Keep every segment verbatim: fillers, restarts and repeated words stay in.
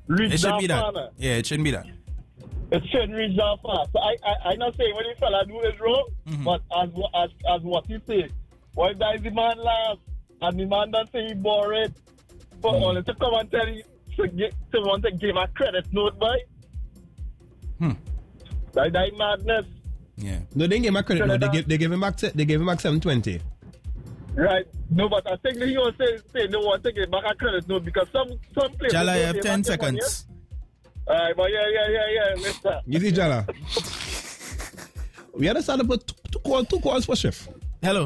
reach It should that be that. far, man. Yeah, it shouldn't be that. It shouldn't reach that far. So I, I, I'm not saying what this fella do is wrong, Mhm. but as, as, as what he say, why does the man laugh? And the man don't say he bored. But Mm. only to come and tell you, to, get, to want to give a credit note, boy. Hmm. That, that madness. Yeah. No, they give him a credit. No, they give they give him back. They give him back seven twenty. Right. No, but I think he was saying say they want to give back a credit note because some some places. Jala, you don't have pay ten back the money, seconds. yeah? Alright, but yeah, yeah, yeah, yeah, mister. You see, Jala. We had to start up with two, two calls, two calls for shift. Hello.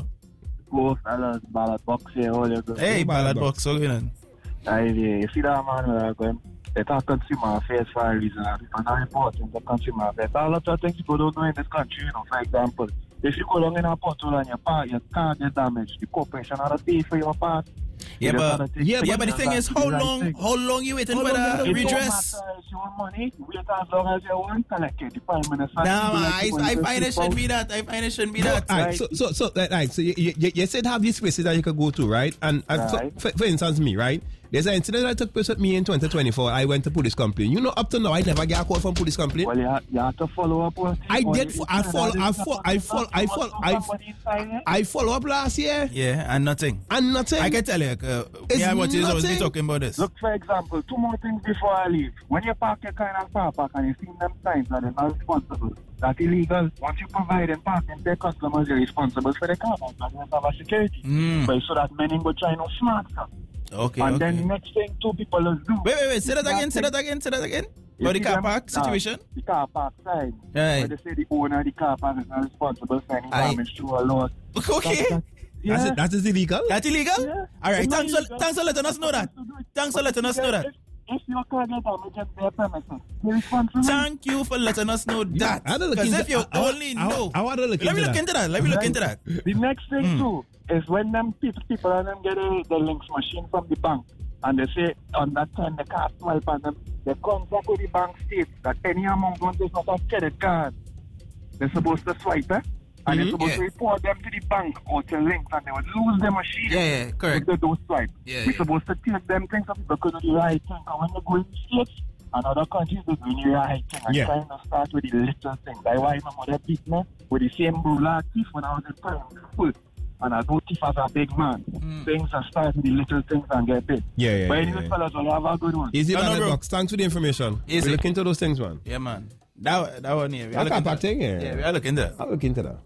Go fellas, ballot box here, all you go. Hey, Ballad Ballad Box. So good. I, you see that man where I go? It's a consumer affairs for a reason. It's not important, the consumer affairs. A lot of things people don't know in this country, you know, for example. If you go down in a pothole and your part, your car gets damaged, the corporation ought to pay for your part. Yeah, You but just gotta yeah, take but the thing is, how long, how long you waiting for the It redress? don't matter if you want money, wait as long as you want, collect it. The Prime Minister. Nah, do man, like I, people I in find it the shouldn't be South. that. I find it shouldn't be that. All right, so so so that right. So you, you, you said have these places that you could go to, right? And, and so, Right. for, for instance, me, right? There's an incident that took place with me in twenty twenty-four. I went to police complaint. You know, up to now, I never get a call from police complaint. Well, you have, you have to follow up with I or did. you- I follow. I follow. I follow. I follow. I Somebody inside it. I follow up last year Yeah, and nothing. and nothing. I can tell you, uh, It's yeah, what you always be nothing. talking about this. Look, for example, two more things before I leave. When you park your car in a car park and you see them signs that is not responsible, that's illegal. Once you provide and parking their customers, you're responsible for the car park and you have a security. Mm. But so that many go try no smart stuff. Okay, And okay. then next thing two people will do. Wait, wait, wait. Say that again. Say that again. Say that again. You About the see car them- park nah, situation. the car park side. Right. Where they say the owner of the car park is not responsible for any Aye. damage to a lot. Okay. That's Yeah. it. That is illegal. That's illegal? Yeah. All right. It's not Thanks for, illegal. thanks for letting us know that. Thanks for letting us know that. If, if your car gets damaged at their premises, you're responsible. Thank you for letting us know that. I don't look Because into- if you I- I- only I- know. I wanna look Let me into look that. into that. Let me look Right. into that. The next thing Mm. too is when them people, people and them get a, the links machine from the bank and they say on that time the car swipe and them, they contact with the bank states that any amount going to not a credit card, they're supposed to swipe it. And Mhm. they're supposed Yeah. to report them to the bank or to links and they would lose the machine. Yeah, yeah, correct. With those swipe. Yeah, We're yeah. supposed to take them things so people could do the right thing. And when they go in the States and other countries, they're doing the right thing. And Yeah. trying to start with the little things. That's why my mother beat me with the same ruler thief when I was in primary school. And I go thief as a big man. Mm. Things and start with the little things and get paid. Yeah, yeah, But yeah, anyway, yeah. fellas, will have a good one. Easy, No, no, Ballad bro. Box. Thanks for the information. Easy. We look into those things, man. Yeah, man. That, that one here. We That look car into park that. thing, yeah. Yeah, we are looking into that. I'll look into that.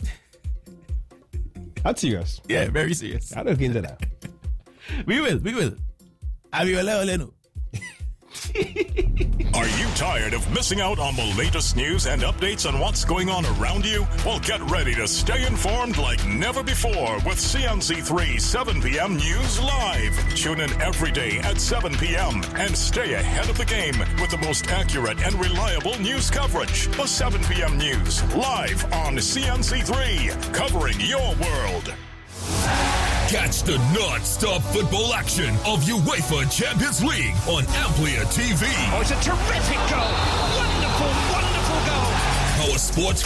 That's serious. Yeah, very serious. I'll look into that. We will, we will. And we will let you know. Are you tired of missing out on the latest news and updates on what's going on around you? Well, get ready to stay informed like never before with C N C three seven p.m. News Live. Tune in every day at seven p.m. and stay ahead of the game with the most accurate and reliable news coverage. The seven p.m. News live on C N C three, covering your world. Catch the non-stop football action of UEFA Champions League on Amplia T V. Oh, it's a terrific goal. Wonderful, wonderful goal. Our sports